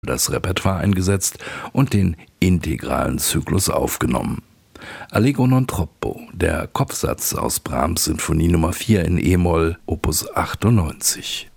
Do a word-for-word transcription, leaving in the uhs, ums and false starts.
das Repertoire eingesetzt und den integralen Zyklus aufgenommen. Allegro non troppo, der Kopfsatz aus Brahms Sinfonie Nummer vier in e-Moll, Opus achtundneunzig.